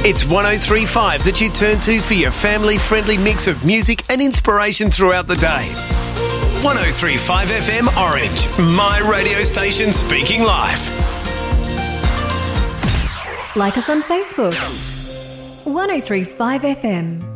It's 103.5 that you turn to for your family-friendly mix of music and inspiration throughout the day. 103.5 FM Orange, my radio station speaking live. Like us on Facebook. 103.5 FM.